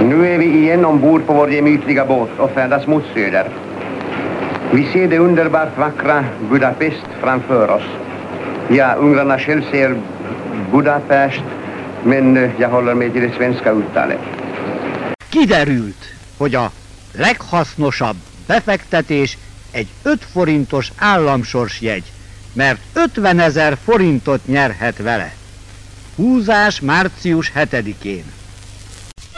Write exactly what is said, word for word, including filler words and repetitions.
Nu är vi igen ombord på vår gemytliga båt och färdas mot söder. Vi ser det underbart vackra Budapest framför oss. Ja, ungrarna själv ser Budapest, men jag håller mig till det svenska uttalet. Kiderült, hogy a leghasznosabb befektetés egy öt forintos államsorsjegy, mert ötvenezer forintot nyerhet vele. Húzás március hetedikén.